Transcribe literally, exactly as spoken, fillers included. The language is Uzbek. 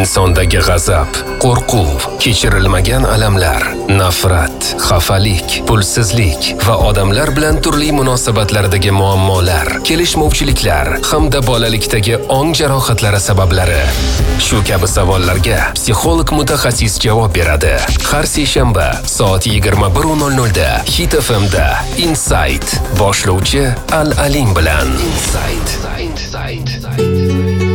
insondagi g'azab, qo'rquv, kechirilmagan alamlar, nafrat, xafalik, pulsizlik va odamlar bilan turli munosabatlardagi muammolar, kelishmovchiliklar hamda bolalikdagi ong jarohatlari sabablari. Shu kabi savollarga psixolog mutaxassis javob beradi. Har seshanba soat yigirma bir nol nol da Hit F M da Insight boshlovchi Al Alim bilan. Insight.